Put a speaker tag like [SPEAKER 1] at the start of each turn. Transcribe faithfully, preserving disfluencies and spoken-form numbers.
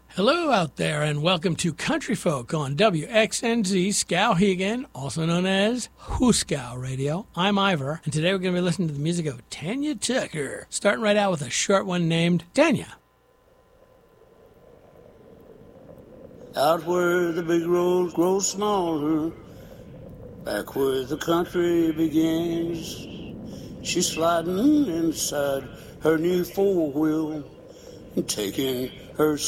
[SPEAKER 1] Hello out there, and welcome to Country Folk on W X N Z Skowhegan, also known as Hooskow Radio. I'm Ivor, and today we're going to be listening to the music of Tanya Tucker, starting right out with a short one named Tanya.
[SPEAKER 2] Out where the big road grows smaller, back where the country begins, she's sliding inside her new four-wheel and taking her